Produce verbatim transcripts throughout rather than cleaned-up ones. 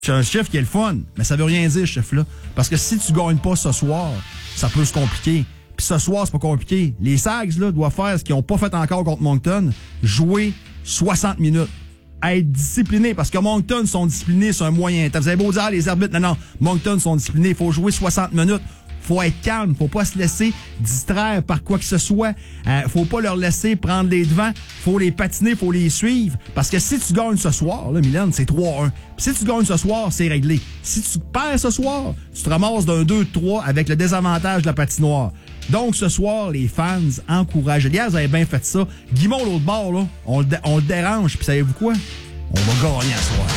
C'est un chiffre qui est le fun, mais ça veut rien dire, ce chiffre-là. Parce que si tu gagnes pas ce soir, ça peut se compliquer. Puis ce soir, c'est pas compliqué. Les Sags, là, doivent faire ce qu'ils n'ont pas fait encore contre Moncton, jouer soixante minutes. Être disciplinés, parce que Moncton sont disciplinés sur un moyen temps. Vous avez beau dire, les arbitres, non, non, Moncton sont disciplinés, il faut jouer soixante minutes. Faut être calme, faut pas se laisser distraire par quoi que ce soit. Euh, faut pas leur laisser prendre les devants. Faut les patiner, faut les suivre. Parce que si tu gagnes ce soir, là, Mylène, c'est trois un. Puis si tu gagnes ce soir, c'est réglé. Si tu perds ce soir, tu te ramasses d'un deux trois avec le désavantage de la patinoire. Donc, ce soir, les fans encouragent. Hier, vous avez bien fait ça. Guimond, l'autre bord, là, on le, dé- on le dérange. Puis savez-vous quoi? On va gagner ce soir.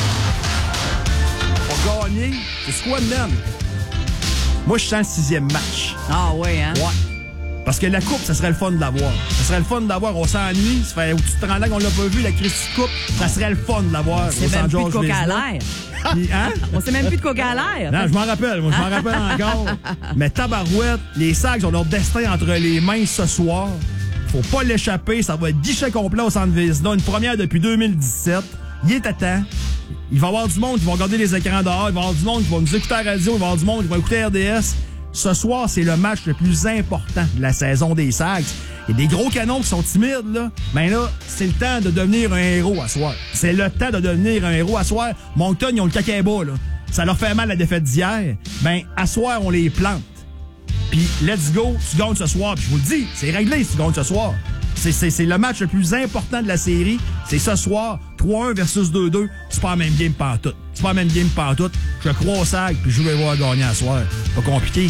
On va gagner. C'est quoi, même? Moi, je sens le sixième match. Ah ouais, hein? Ouais. Parce que la coupe, ça serait le fun de l'avoir. Ça serait le fun de l'avoir. On s'ennuie. Ça fait où tu te rends là qu'on l'a pas vu, la Christie Coupe. Ça serait le fun de l'avoir. C'est même plus de coca à l'air. Puis, hein? On sait même plus de coca à l'air. Non, je m'en rappelle. Moi, je m'en rappelle encore. Mais tabarouette, les Sags ont leur destin entre les mains ce soir. Faut pas l'échapper. Ça va être guichet complet au Centre Vézina. Une première depuis deux mille dix-sept. Il est à temps. Il va y avoir du monde qui va regarder les écrans dehors. Il va y avoir du monde qui va nous écouter à la radio. Il va y avoir du monde qui va écouter R D S. Ce soir, c'est le match le plus important de la saison des Sags. Il y a des gros canons qui sont timides, là. Ben là, c'est le temps de devenir un héros à soir. C'est le temps de devenir un héros à soir. Moncton, ils ont le caquet bas, là. Ça leur fait mal la défaite d'hier. Ben, à soir, on les plante. Puis, let's go, tu gagnes ce soir. Puis je vous le dis, c'est réglé si tu gagnes ce soir. C'est, c'est, c'est le match le plus important de la série. C'est ce soir, trois un versus deux deux. C'est pas la même game pantoute. C'est pas la même game pantoute. Je crois au Sag, puis je vais voir gagner à soir. Pas compliqué.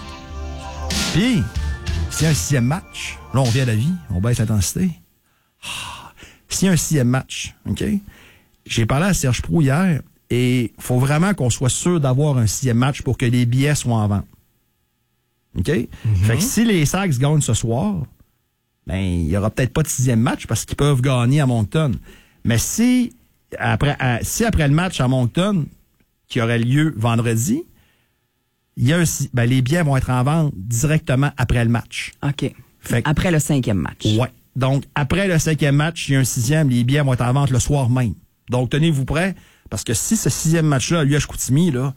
Puis, s'il y a un sixième match, là, on revient à la vie, on baisse l'intensité. Ah, s'il y a un sixième match, OK? J'ai parlé à Serge Proulx hier, et il faut vraiment qu'on soit sûr d'avoir un sixième match pour que les billets soient en vente. OK? Mm-hmm. Fait que si les Sags gagnent ce soir, ben, il y aura peut-être pas de sixième match parce qu'ils peuvent gagner à Moncton. Mais si après, à, si après le match à Moncton, qui aurait lieu vendredi, il y a un, ben, les billets vont être en vente directement après le match. OK. Fait que, après le cinquième match. Ouais. Donc, après le cinquième match, il y a un sixième, les billets vont être en vente le soir même. Donc, tenez-vous prêts, parce que si ce sixième match-là a lieu à Chicoutimi, là,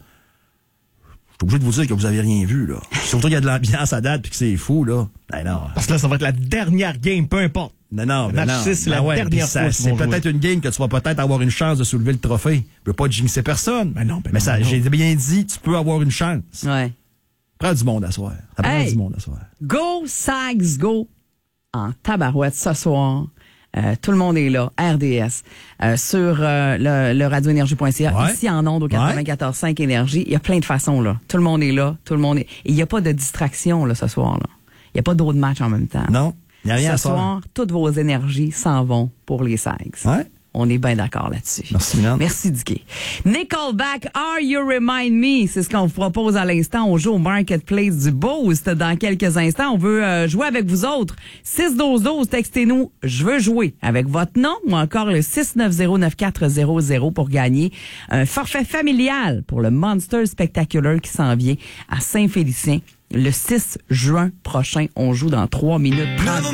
je suis obligé de vous dire que vous avez rien vu, là. Surtout qu'il y a de l'ambiance à date puis que c'est fou, là. Ben non. Parce que là, ça va être la dernière game, peu importe. Non, non, le ben match non. six, c'est ben la ouais, dernière ça, fois. C'est peut-être jouer. une game que tu vas peut-être avoir une chance de soulever le trophée. Je veux pas jinxer personne. Ben non, ben mais non, ça, ben non. j'ai bien dit, tu peux avoir une chance. Ouais. Prends du monde à soir. Ça prend Hey, du monde à soir. Go, Sags, go! En tabarouette ce soir. Euh, tout le monde est là, R D S, euh, sur euh, le, le radio énergie point c a, Ouais. ici en ondes au quatre-vingt-quatorze cinq Énergie. Il y a plein de façons, là. Tout le monde est là, tout le monde est... Et il n'y a pas de distraction, là, ce soir, là. Il n'y a pas d'autres matchs en même temps. Non, il n'y a rien ce à soir. soir, toutes vos énergies s'en vont pour les Sags. Ouais. On est bien d'accord là-dessus. Merci, Mylène. Merci, Dicky. Nickelback, Are You Remind Me? C'est ce qu'on vous propose à l'instant. On joue au Marketplace du Boost dans quelques instants. On veut euh, jouer avec vous autres. six douze douze, textez-nous « Je veux jouer » avec votre nom ou encore le six neuf zéro neuf quatre zéro zéro pour gagner un forfait familial pour le Monster Spectacular qui s'en vient à Saint-Félicien le six juin prochain. On joue dans trois minutes trente.